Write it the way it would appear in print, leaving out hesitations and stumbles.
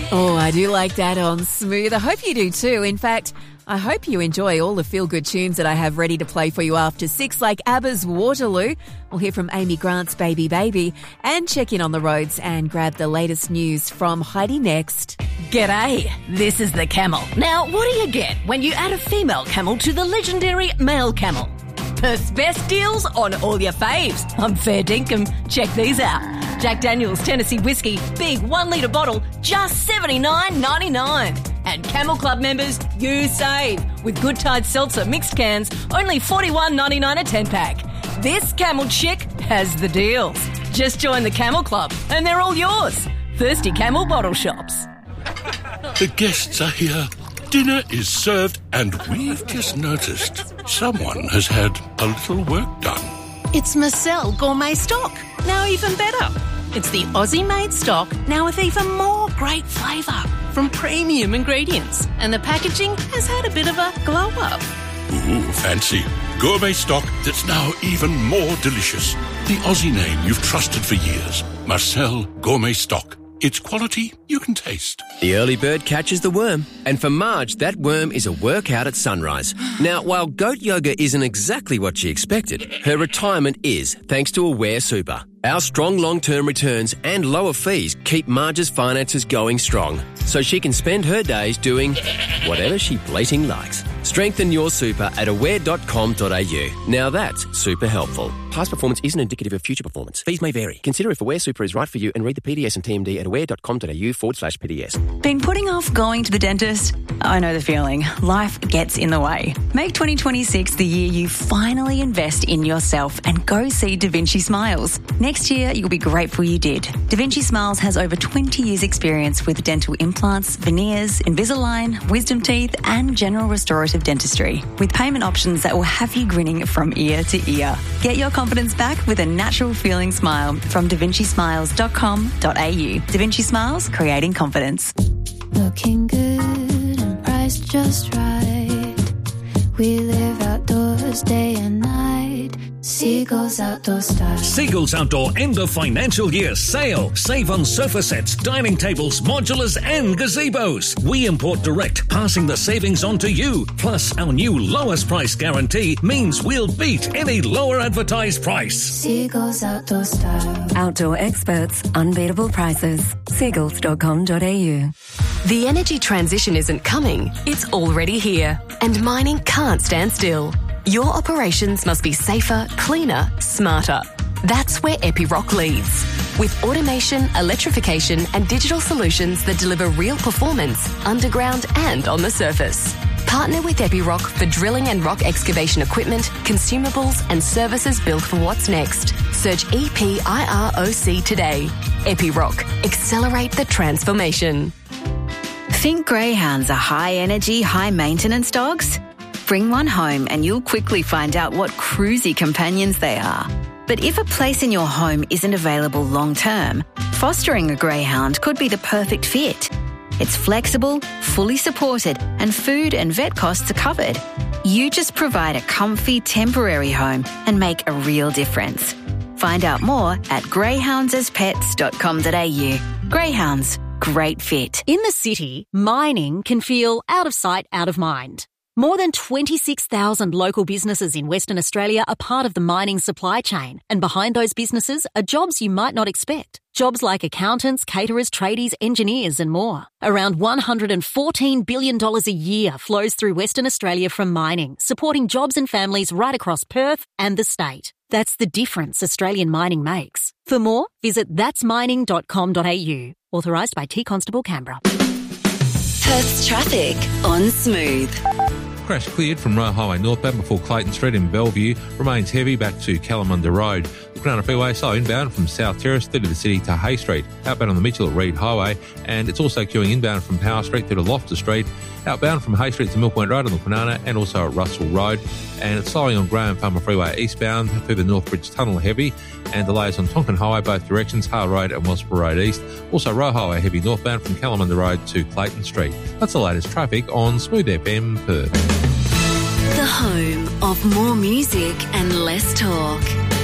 Oh, I do like that on Smooth. I hope you do too. In fact, I hope you enjoy all the feel-good tunes that I have ready to play for you after 6, like ABBA's Waterloo. We'll hear from Amy Grant's Baby Baby and check in on the roads and grab the latest news from Heidi next. G'day, this is the Camel. Now, what do you get when you add a female camel to the legendary male camel? Perth's best deals on all your faves. I'm fair dinkum. Check these out. Jack Daniel's Tennessee Whiskey, big 1 litre bottle, just $79.99. And Camel Club members, you save. With Good Tide Seltzer mixed cans, only $41.99 a 10-pack. This Camel chick has the deals. Just join the Camel Club and they're all yours. Thirsty Camel bottle shops. The guests are here. Dinner is served and we've just noticed someone has had a little work done. It's Marcel Gourmet Stock, now even better. It's the Aussie-made stock, now with even more great flavour from premium ingredients. And the packaging has had a bit of a glow-up. Ooh, fancy. Gourmet stock that's now even more delicious. The Aussie name you've trusted for years. Marcel Gourmet Stock. It's quality you can taste. The early bird catches the worm. And for Marge, that worm is a workout at sunrise. Now, while goat yoga isn't exactly what she expected, her retirement is, thanks to Aware Super. Our strong long-term returns and lower fees keep Marge's finances going strong, so she can spend her days doing whatever she bleating likes. Strengthen your super at aware.com.au. Now that's super helpful. Past performance isn't indicative of future performance. Fees may vary. Consider if Aware Super is right for you and read the PDS and TMD at aware.com.au/PDS. Been putting off going to the dentist? I know the feeling. Life gets in the way. Make 2026 the year you finally invest in yourself and go see Da Vinci Smiles. Next year, you'll be grateful you did. Da Vinci Smiles has over 20 years' experience with dental implants, veneers, Invisalign, wisdom teeth, and general restorative dentistry, with payment options that will have you grinning from ear to ear. Get your confidence back with a natural feeling smile from davincismiles.com.au. Da Vinci Smiles, creating confidence. Looking good and priced just right. We live outdoors day and night. Seagulls Outdoor Style. Seagulls Outdoor end of financial year sale. Save on sofa sets, dining tables, modulars and gazebos. We import direct, passing the savings on to you. Plus, our new lowest price guarantee means we'll beat any lower advertised price. Seagulls Outdoor Style. Outdoor experts, unbeatable prices. Seagulls.com.au. The energy transition isn't coming, it's already here. And mining can't stand still. Your operations must be safer, cleaner, smarter. That's where Epiroc leads. With automation, electrification and digital solutions that deliver real performance underground and on the surface. Partner with Epiroc for drilling and rock excavation equipment, consumables and services built for what's next. Search EPIROC today. Epiroc. Accelerate the transformation. Think greyhounds are high-energy, high-maintenance dogs? Bring one home and you'll quickly find out what cruisy companions they are. But if a place in your home isn't available long-term, fostering a greyhound could be the perfect fit. It's flexible, fully supported, and food and vet costs are covered. You just provide a comfy, temporary home and make a real difference. Find out more at greyhoundsaspets.com.au. Greyhounds, great fit. In the city, mining can feel out of sight, out of mind. More than 26,000 local businesses in Western Australia are part of the mining supply chain, and behind those businesses are jobs you might not expect. Jobs like accountants, caterers, tradies, engineers and more. Around $114 billion a year flows through Western Australia from mining, supporting jobs and families right across Perth and the state. That's the difference Australian mining makes. For more, visit thatsmining.com.au. Authorised by T Constable Canberra. Perth's traffic on Smooth. Crash cleared from Roe Highway northbound before Clayton Street in Bellevue. Remains heavy back to Kalamunda Road. The Cronulla Freeway slow inbound from South Terrace through to the city to Hay Street. Outbound on the Mitchell at Reid Highway. And it's also queuing inbound from Power Street through to Loftus Street. Outbound from Hay Street to Mill Point Road on the Kwinana and also at Russell Road. And it's slowing on Graham Farmer Freeway eastbound through the Northbridge Tunnel heavy. And delays on Tonkin Highway both directions, Hale Road and Wellsborough Road east. Also Roe Highway heavy northbound from Kalamunda Road to Clayton Street. That's the latest traffic on Smooth FM Perth. The home of more music and less talk.